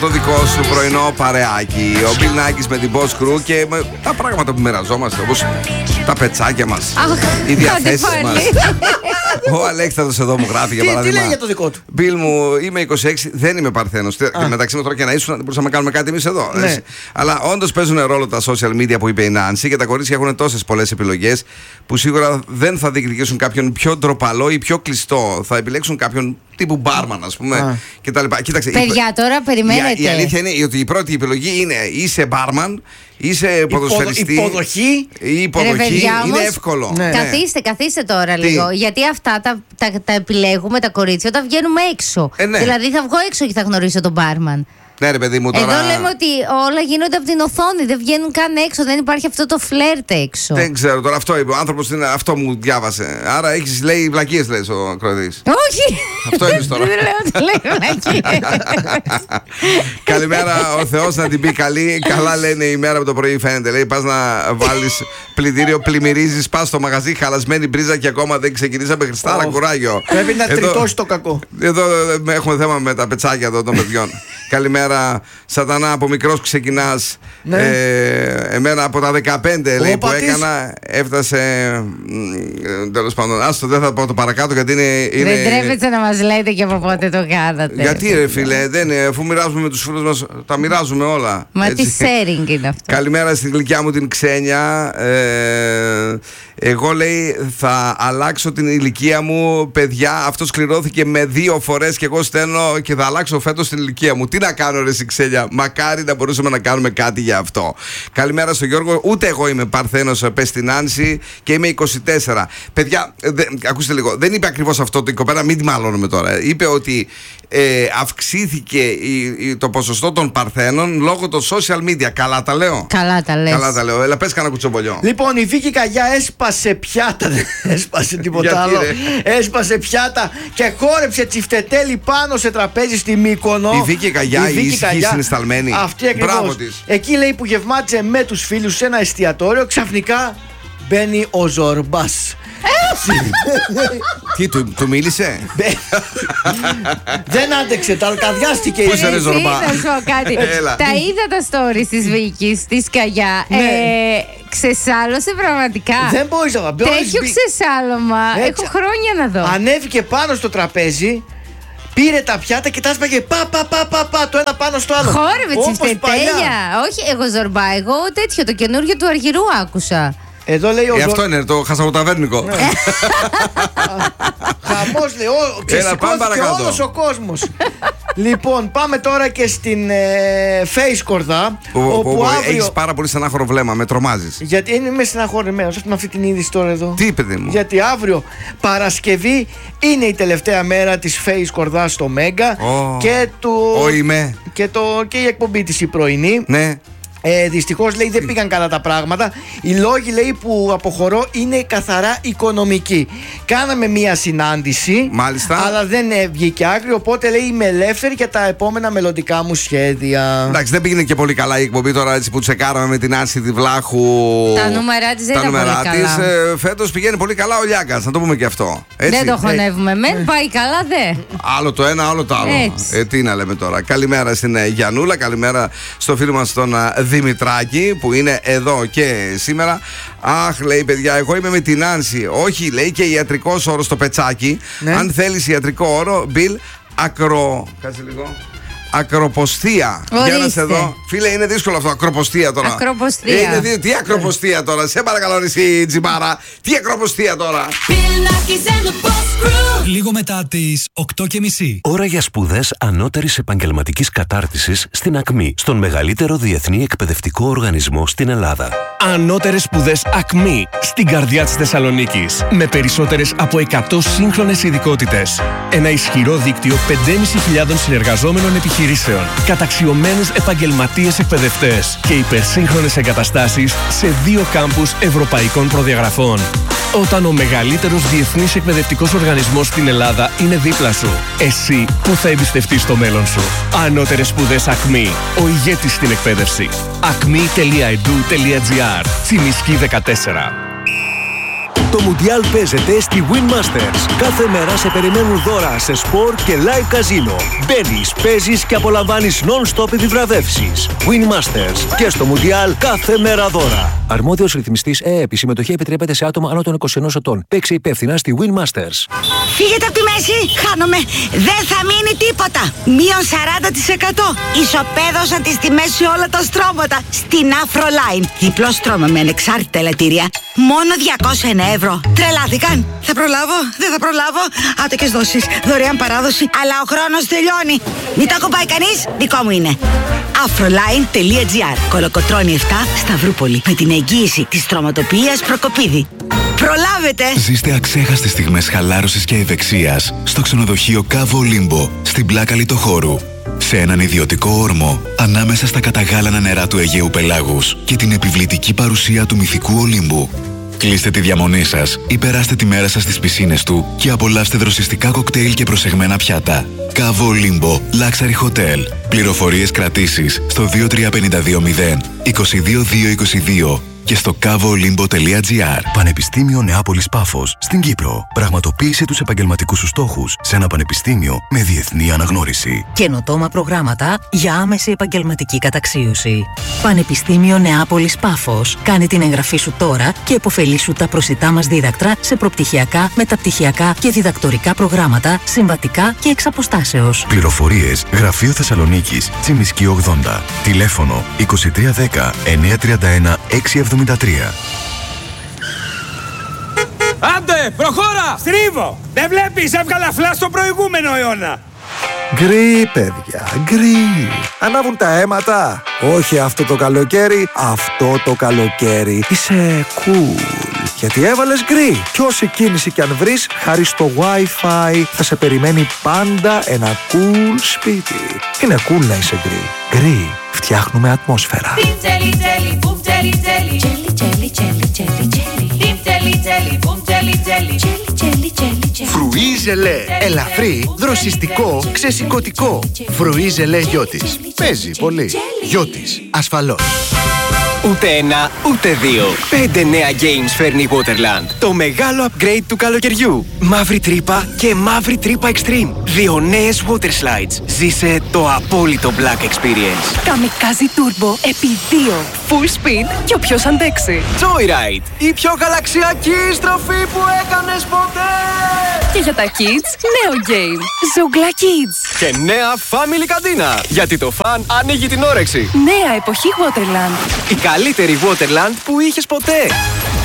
Το δικό σου πρωινό παρεάκι. Ο Bill Nackis με την Boss Crew και με τα πράγματα που μοιραζόμαστε, όπως τα πετσάκια μας, οι διαθέσεις μας. Ο Αλέξανδρος εδώ μου γράφει για παράδειγμα. Τι λέει για το δικό του? Bill μου, είμαι 26, δεν είμαι παρθένος. Μεταξύ μας τώρα και να ήσουν, δεν μπορούσαμε να κάνουμε κάτι εμείς εδώ. Ναι. Αλλά όντως παίζουν ρόλο τα social media που είπε η Νάνση και τα κορίτσια έχουν τόσες πολλές επιλογές που σίγουρα δεν θα διεκδικήσουν κάποιον πιο ντροπαλό ή πιο κλειστό. Θα επιλέξουν κάποιον τύπου μπάρμαν, ας πούμε. Κοίταξε, παιδιά, τώρα περιμένετε. Η αλήθεια είναι ότι η πρώτη επιλογή είναι είσαι μπάρμαν, είσαι ποδοσφαιριστή. Υποδοχή. Η υποδοχή είναι εύκολο. Ναι. Καθίστε τώρα λίγο. Γιατί αυτά τα επιλέγουμε τα κορίτσια όταν βγαίνουμε έξω. Ναι. Δηλαδή θα βγω έξω και θα γνωρίσω τον μπάρμαν. Ναι, ρε παιδί μου, τώρα. Εδώ λέμε ότι όλα γίνονται από την οθόνη. Δεν βγαίνουν καν έξω. Δεν υπάρχει αυτό το φλερτ έξω. Δεν ξέρω τώρα, αυτό είπε. Ο άνθρωπος αυτό μου διάβασε. Άρα έχεις, λέει, βλακίες, λες ο Κροατής. Όχι! Αυτό είπες τώρα. Δεν λέω ότι λέει βλακίες. Καλημέρα, ο Θεός να την πει καλή. Καλά λένε η μέρα από το πρωί φαίνεται. Λέει, πας να βάλεις πλυντήριο, πλημμυρίζεις, πας στο μαγαζί, χαλασμένη μπρίζα και ακόμα δεν ξεκινήσαμε. Χριστάρα, κουράγιο. Πρέπει να τριτώσει το κακό. Εδώ έχουμε θέμα με τα πετσάκια εδώ των παιδιών. Καλημέρα, Σατανά, από μικρός ξεκινάς. Ναι. Εμένα από τα 15 λέει, που έκανα έφτασε. Τέλος πάντων, άστο, δεν θα πω το παρακάτω γιατί είναι. Δεν τρέπεστε να μας λέτε και από πότε το κάνατε. Γιατί ρε φίλε, αφού μοιράζουμε με τους φίλους μας, τα μοιράζουμε όλα. Μα έτσι. τι sharing είναι αυτό. Καλημέρα στην γλυκιά μου την Ξένια. Εγώ λέει θα αλλάξω την ηλικία μου. Παιδιά, αυτό σκληρώθηκε με 2 φορές και εγώ στέλνω και θα αλλάξω φέτος την ηλικία μου. Τι να κάνω ρε εσύ Ξένια, μακάρι να μπορούσαμε να κάνουμε κάτι για αυτό. Καλημέρα στον Γιώργο, ούτε εγώ είμαι παρθένος, πες στην Άνση και είμαι 24. Παιδιά, ακούστε λίγο, δεν είπε ακριβώς αυτό η κοπέλα, μην τη μαλώνουμε τώρα. Είπε ότι αυξήθηκε το ποσοστό των παρθένων λόγω των social media. Καλά τα λέω. Καλά τα λες. Καλά τα λέω. Έλα, πες κανένα κουτσομπολιό. Λοιπόν, η Βίκη Καγιά έσπασε πιάτα. Δεν έσπασε τίποτα άλλο. Έσπασε πιάτα και χόρεψε τσιφτετέλι πάνω σε τραπέζι στη Μύκονο. Η Βίκη Καγιά, η ήσυχη συναισθαλμένη. Αυτή ακριβώς. Εκεί λέει που γευμάτιζε με τους φίλους σε ένα εστιατόριο, ξαφνικά μπαίνει ο Ζορμπάς. Τι, του μίλησε? Δεν άντεξε, ταλκαδιάστηκε. Πού είσαι ρε Ζορμπά? Να σου πω κάτι. Τα είδα τα stories της Βίκης, της Καγιά. Ξεσάλωσε πραγματικά. Δεν μπορείς να πει. Τέτοιο ξεσάλωμα έχω χρόνια να δω. Ανέβηκε πάνω στο τραπέζι, πήρε τα πιάτα και τα έσπαγε πα, το ένα πάνω στο άλλο. Χόρευε τσιφτετέλια. Όχι, εγώ Ζορμπά, εγώ τέτοιο το καινούργιο του Αργυρού άκουσα. Εδώ λέει αυτό είναι το χασαποταβέρνικο. Χαμός λέει, ξεσηκώθηκε όλος ο κόσμος. Λοιπόν, πάμε τώρα και στην Face Κορδά, όπου αύριο... Έχεις πάρα πολύ στενάχωρο βλέμμα, με τρομάζεις. Γιατί είμαι στεναχωρημένος με αυτή την είδηση τώρα εδώ. Τι παιδί μου? Γιατί αύριο Παρασκευή είναι η τελευταία μέρα της Face Κορδά στο Μέγκα και η εκπομπή της η πρωινή. Ναι. Δυστυχώς λέει δεν πήγαν καλά τα πράγματα. Οι λόγοι λέει που αποχωρώ είναι καθαρά οικονομικοί. Κάναμε μία συνάντηση. Μάλιστα. Αλλά δεν βγήκε άκρη. Οπότε λέει είμαι ελεύθερη για τα επόμενα μελλοντικά μου σχέδια. Εντάξει, δεν πήγαινε και πολύ καλά η εκπομπή τώρα έτσι που τσεκάραμε με την Άνση τη Βλάχου. Τα νούμερα της δεν ήταν πολύ καλά. Φέτος πηγαίνει πολύ καλά ο Λιάγκας, να το πούμε και αυτό. Έτσι. Δεν το χωνεύουμε. Μεν πάει καλά δε. Άλλο το ένα, άλλο το άλλο. Τι να λέμε τώρα. Καλημέρα στην Γιαννούλα, καλημέρα στο φίλο μας τον Δημητράκη που είναι εδώ και σήμερα. Αχ, λέει παιδιά, εγώ είμαι με την Άνση. Όχι, λέει και ιατρικός όρος στο πετσάκι. Ναι. Αν θέλεις ιατρικό όρο, Bill, κάτσε λίγο. Ακροποστία. Για να σε δω. Φίλε, είναι δύσκολο αυτό. Ακροποστία τώρα. Ακροποστία. Τι ακροποστία τώρα. Σε παρακαλώ, εσύ Τζιμπάρα. Τι ακροποστία τώρα. Λίγο μετά τις 8:30. Ώρα για σπουδές ανώτερης επαγγελματικής κατάρτισης στην ΑΚΜΗ, στον μεγαλύτερο διεθνή εκπαιδευτικό οργανισμό στην Ελλάδα. Ανώτερες σπουδές ΑΚΜΗ, στην καρδιά της Θεσσαλονίκης. Με περισσότερες από 100 σύγχρονες ειδικότητες. Ένα ισχυρό δίκτυο 5.500 συνεργαζόμενων επιχειρήσεων, καταξιωμένους επαγγελματίες εκπαιδευτές και υπερσύγχρονες εγκαταστάσεις σε 2 κάμπους ευρωπαϊκών προδιαγραφών. Όταν ο μεγαλύτερος διεθνής εκπαιδευτικός οργανισμός στην Ελλάδα είναι δίπλα σου, εσύ που θα εμπιστευτείς το μέλλον σου. Ανώτερες σπουδές ΑΚΜΗ, ο ηγέτης στην εκπαίδευση. acme.edu.gr, Τσιμισκή 14. Το Μουντιάλ παίζεται στη Win Masters. Κάθε μέρα σε περιμένουν δώρα σε σπορ και live καζίνο. Μπαίνεις, παίζεις και απολαμβάνεις non-stop επιβραβεύσεις. Win Masters. Και στο Μουντιάλ κάθε μέρα δώρα. Αρμόδιος ρυθμιστής ΕΕΠ. Η συμμετοχή επιτρέπεται σε άτομα άνω των 21 ετών. Παίξε υπεύθυνα στη Win Masters. Φύγετε από τη μέση, χάνομαι. Δεν θα μείνει τίποτα. Μείον 40%. Ισοπαίδωσαν τις τιμές σε όλα τα στρώματα. Στην Afroline. Διπλό στρώμα με ανεξάρτητα ελαττήρια. Μόνο 201 ευρώ. Τρελάθηκαν. Θα προλάβω, δεν θα προλάβω. Άτοκες δόσεις, δωρεάν παράδοση. Αλλά ο χρόνος τελειώνει. Μην το ακουμπάει κανείς, δικό μου είναι. Afroline.gr. Κολοκοτρώνη 7, Σταυρούπολη. Με την εγγύηση της στρωματοποιίας Προκοπίδη. Προλάβετε! Ζήστε αξέχαστες στιγμές χαλάρωσης και ευεξίας στο ξενοδοχείο Κάβο Ολύμπο στην πλάκα Λιτοχώρου. Σε έναν ιδιωτικό όρμο ανάμεσα στα καταγάλανα νερά του Αιγαίου Πελάγους και την επιβλητική παρουσία του μυθικού Ολύμπου. Κλείστε τη διαμονή σας ή περάστε τη μέρα σας στις πισίνες του και απολαύστε δροσιστικά κοκτέιλ και προσεγμένα πιάτα. Κάβο Ολύμπο Luxury Hotel. Πληροφορίες κρατήσεις στο 23520 22222 και στο kavolimbo.gr. Πανεπιστήμιο Νεάπολης Πάφος στην Κύπρο. Πραγματοποίησε τους επαγγελματικούς σου στόχους σε ένα πανεπιστήμιο με διεθνή αναγνώριση. Καινοτόμα προγράμματα για άμεση επαγγελματική καταξίωση. Πανεπιστήμιο Νεάπολης Πάφος. Κάνε την εγγραφή σου τώρα και επωφελήσου τα προσιτά μας δίδακτρα σε προπτυχιακά, μεταπτυχιακά και διδακτορικά προγράμματα, συμβατικά και εξ αποστάσεως. Πληροφορίες Γραφείο Θεσσαλονίκης, Τσιμισκή 80. Τηλέφωνο 2310 931 673. Άντε, προχώρα! Στρίβω! Δεν βλέπεις, έβγαλα φλα στο προηγούμενο αιώνα. Γκρι, παιδιά, γκρι. Ανάβουν τα αίματα. Όχι αυτό το καλοκαίρι, αυτό το καλοκαίρι. Είσαι cool. Γιατί έβαλες γκρι. Κι όση κίνηση κι αν βρεις, χάρη στο Wi-Fi, θα σε περιμένει πάντα ένα cool σπίτι. Είναι cool να είσαι γκρι. Γκρι. Φτιάχνουμε ατμόσφαιρα. Φρουί ζελέ. Ελαφρύ, δροσιστικό, ξεσηκωτικό. Φρουί ζελέ Γιώτης. Παίζει πολύ. Γιώτης. Ασφαλώς. Ούτε ένα, ούτε δύο. 5 νέα games φέρνει η Waterland. Το μεγάλο upgrade του καλοκαιριού. Μαύρη τρύπα και μαύρη τρύπα extreme. 2 νέες water slides. Ζήσε το απόλυτο black experience. Καμικάζι turbo επί 2. Full speed και όποιος αντέξει. Joyride. Η πιο γαλαξιακή στροφή που έκανες ποτέ. Και για τα kids, νέο game. Ζουγκλά Kids. Και νέα family καντίνα. Γιατί το φαν ανοίγει την όρεξη. Νέα εποχή Waterland. Η καλύτερη Waterland που είχες ποτέ.